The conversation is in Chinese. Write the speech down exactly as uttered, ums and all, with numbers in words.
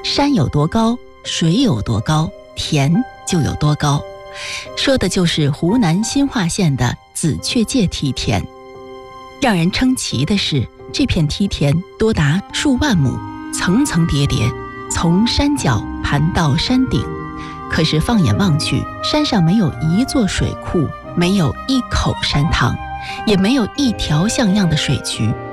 山有多高，水有多高，田就有多高。说的就是湖南新化县的紫雀界梯田。让人称奇的是，这片梯田多达数万亩，层层叠叠，从山脚盘到山顶。可是放眼望去，山上没有一座水库，没有一口山塘，也没有一条像样的水渠。